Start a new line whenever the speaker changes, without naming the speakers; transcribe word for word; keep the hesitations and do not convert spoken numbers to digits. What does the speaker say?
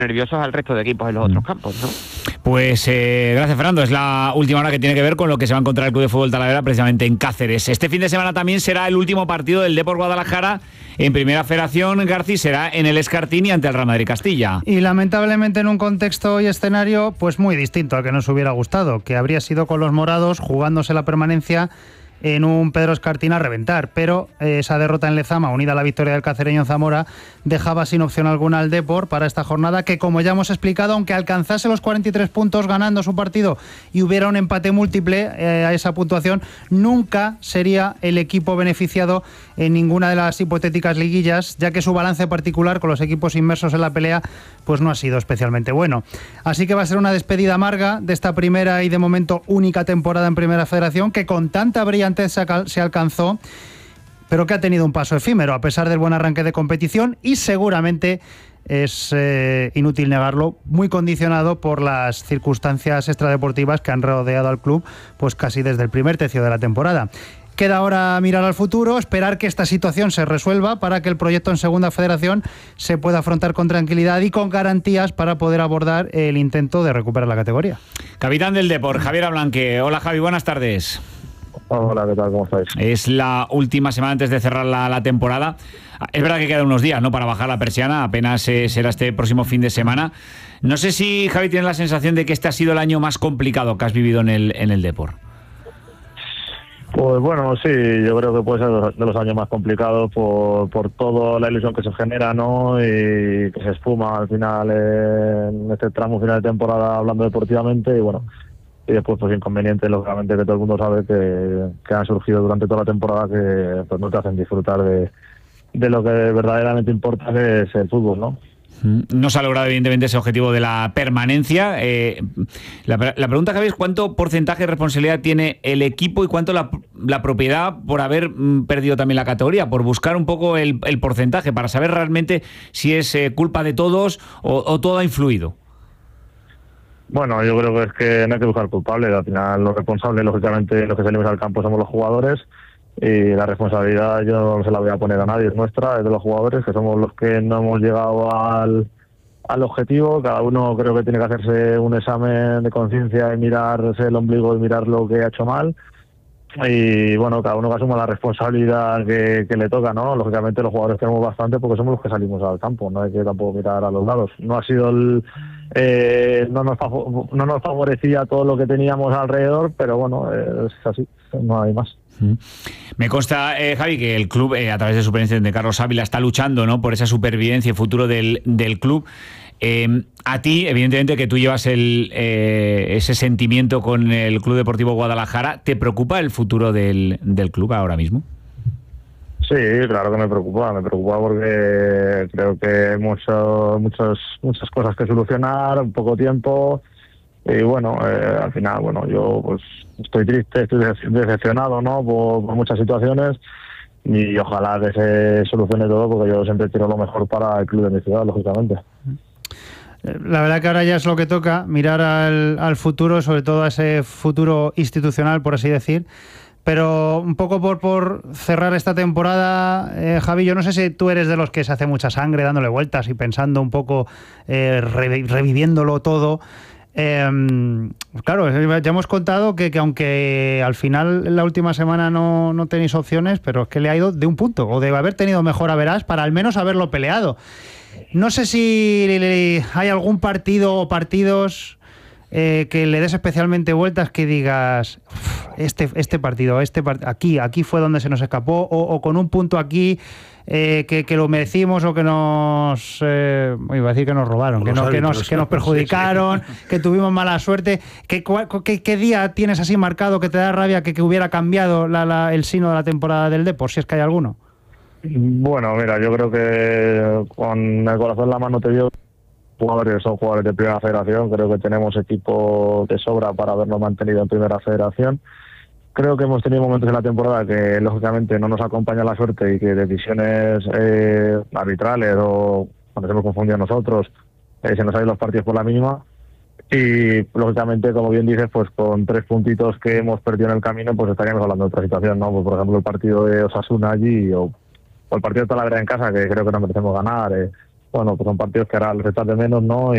nerviosos al resto de equipos en los otros campos, ¿no?
Pues eh, gracias, Fernando. Es la última hora que tiene que ver con lo que se va a encontrar el Club de Fútbol Talavera precisamente en Cáceres. Este fin de semana también será el último partido del Depor Guadalajara en Primera Federación. García, será en el Escartini ante el Real Madrid Castilla.
Y lamentablemente en un contexto y escenario pues muy distinto al que nos hubiera gustado, que habría sido con los morados jugándose la permanencia en un Pedro Escartín a reventar, pero eh, esa derrota en Lezama, unida a la victoria del cacereño en Zamora, dejaba sin opción alguna al Depor para esta jornada que, como ya hemos explicado, aunque alcanzase los cuarenta y tres puntos ganando su partido y hubiera un empate múltiple eh, a esa puntuación, nunca sería el equipo beneficiado en ninguna de las hipotéticas liguillas, ya que su balance particular con los equipos inmersos en la pelea pues no ha sido especialmente bueno. Así que va a ser una despedida amarga de esta primera y de momento única temporada en Primera Federación, que con tanta brillantez se alcanzó, pero que ha tenido un paso efímero a pesar del buen arranque de competición y seguramente, es eh, inútil negarlo, muy condicionado por las circunstancias extradeportivas que han rodeado al club pues casi desde el primer tercio de la temporada. Queda ahora mirar al futuro, esperar que esta situación se resuelva para que el proyecto en Segunda Federación se pueda afrontar con tranquilidad y con garantías para poder abordar el intento de recuperar la categoría.
Capitán del Depor, Javier Ablanque. Hola, Javi, buenas tardes.
Hola, ¿qué tal? ¿Cómo estáis?
Es la última semana antes de cerrar la, la temporada. Es verdad que quedan unos días, ¿no?, para bajar la persiana. Apenas eh, será este próximo fin de semana. No sé si, Javi, tienes la sensación de que este ha sido el año más complicado que has vivido en el, en el Depor.
Pues bueno, sí, yo creo que puede ser de los años más complicados por, por toda la ilusión que se genera, ¿no? Y que se espuma al final en este tramo final de temporada hablando deportivamente y bueno, y después pues inconvenientes, lógicamente, que todo el mundo sabe que, que han surgido durante toda la temporada que pues no te hacen disfrutar de, de lo que verdaderamente importa, que es el fútbol, ¿no?
No se ha logrado, evidentemente, ese objetivo de la permanencia. Eh, la, la pregunta, Javier, es cuánto porcentaje de responsabilidad tiene el equipo y cuánto la, la propiedad por haber mm, perdido también la categoría, por buscar un poco el, el porcentaje, para saber realmente si es eh, culpa de todos o, o todo ha influido.
Bueno, yo creo que es que no hay que buscar culpables. Al final, los responsables, lógicamente, los que salimos al campo somos los jugadores. Y la responsabilidad yo no se la voy a poner a nadie, es nuestra, es de los jugadores, que somos los que no hemos llegado al, al objetivo. Cada uno creo que tiene que hacerse un examen de conciencia y mirarse el ombligo y mirar lo que ha hecho mal. Y bueno, cada uno que asuma la responsabilidad que, que le toca, ¿no? Lógicamente los jugadores tenemos bastante porque somos los que salimos al campo, no hay que tampoco mirar a los lados. No ha sido el... Eh, no, nos no nos favorecía todo lo que teníamos alrededor, pero bueno, es así, no hay más.
Me consta, eh, Javi, que el club, eh, a través de su presidente de Carlos Ávila, está luchando, ¿no?, por esa supervivencia y futuro del, del club. Eh, a ti, evidentemente, que tú llevas el, eh, ese sentimiento con el Club Deportivo Guadalajara, ¿te preocupa el futuro del, del club ahora mismo?
Sí, claro que me preocupa, me preocupa porque creo que hay mucho, muchas, muchas cosas que solucionar en poco tiempo. Y bueno, eh, al final, bueno, yo pues estoy triste, estoy decepcionado, ¿no?, por, por muchas situaciones y ojalá que se solucione todo porque yo siempre quiero lo mejor para el club de mi ciudad, lógicamente.
La verdad que ahora ya es lo que toca, mirar al, al futuro, sobre todo a ese futuro institucional, por así decir. Pero un poco por, por cerrar esta temporada, eh, Javi, yo no sé si tú eres de los que se hace mucha sangre dándole vueltas y pensando un poco, eh, revi- reviviéndolo todo. Eh, claro, ya hemos contado que, que aunque al final en la última semana no, no tenéis opciones, pero es que le ha ido de un punto, o debe haber tenido mejor haberás para al menos haberlo peleado. No sé si hay algún partido o partidos eh, que le des especialmente vueltas, que digas este, este partido, este part- aquí, aquí fue donde se nos escapó, o, o con un punto aquí eh, que, que lo merecimos, o que nos eh, iba a decir que nos robaron, que, no, que, nos, que nos perjudicaron, sí, sí. que tuvimos mala suerte. ¿Qué, qué, qué día tienes así marcado que te da rabia que, que hubiera cambiado la, la, el sino de la temporada del Depor, si es que hay alguno?
Bueno, mira, yo creo que con el corazón en la mano te digo, jugadores son jugadores de Primera Federación, creo que tenemos equipo de sobra para habernos mantenido en Primera Federación. Creo que hemos tenido momentos en la temporada que lógicamente no nos acompaña la suerte y que decisiones eh, arbitrales o cuando se hemos confundido nosotros eh, se nos han ido los partidos por la mínima. Y lógicamente, como bien dices, pues con tres puntitos que hemos perdido en el camino, pues estaríamos hablando de otra situación, ¿no? Pues, por ejemplo, el partido de Osasuna allí o, o el partido de Talavera en casa, que creo que no merecemos ganar. Eh. Bueno, pues son partidos que ahora los echas de menos, ¿no? Y